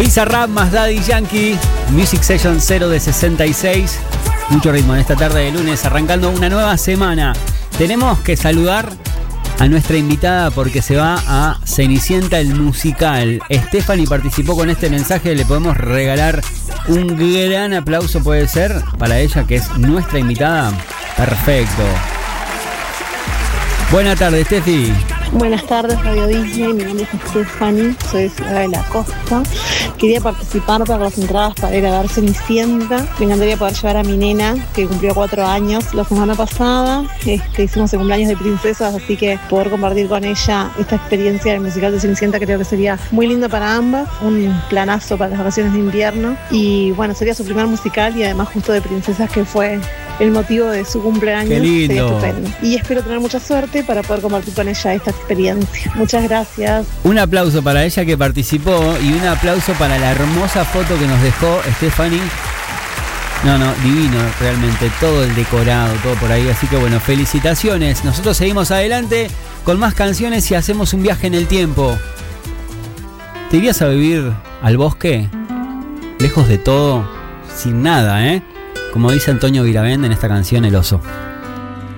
Bizarrap más Daddy Yankee, Music Session 0 de 66. Mucho ritmo en esta tarde de lunes, arrancando una nueva semana. Tenemos que saludar a nuestra invitada porque se va a Cenicienta el musical. Stephanie participó con este mensaje, le podemos regalar un gran aplauso, puede ser, para ella que es nuestra invitada. Perfecto. Buenas tardes, Steffi. Buenas tardes, Radio Disney. Mi nombre es Stephanie, soy de la Costa. Quería participar para las entradas para ir a ver Cenicienta. Me encantaría poder llevar a mi nena, que cumplió 4 años la semana pasada. Hicimos el cumpleaños de princesas, así que poder compartir con ella esta experiencia del musical de Cenicienta creo que sería muy lindo para ambas. Un planazo para las vacaciones de invierno. Y bueno, sería su primer musical y además justo de princesas, que fue el motivo de su cumpleaños. ¡Qué lindo! Sería estupendo. Y espero tener mucha suerte para poder compartir con ella esta experiencia. Muchas gracias. Un aplauso para ella que participó y un aplauso para la hermosa foto que nos dejó Stephanie. No, divino realmente, todo el decorado, todo por ahí. Así que bueno, felicitaciones. Nosotros seguimos adelante con más canciones y hacemos un viaje en el tiempo. ¿Te irías a vivir al bosque? Lejos de todo, sin nada, Como dice Antonio Viravent en esta canción El Oso.